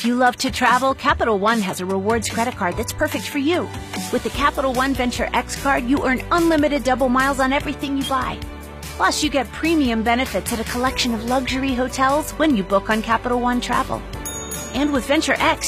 If you love to travel, Capital One has a rewards credit card that's perfect for you. With the Capital One Venture X card, you earn unlimited double miles on everything you buy. Plus, you get premium benefits at a collection of luxury hotels when you book on Capital One Travel. And with Venture X,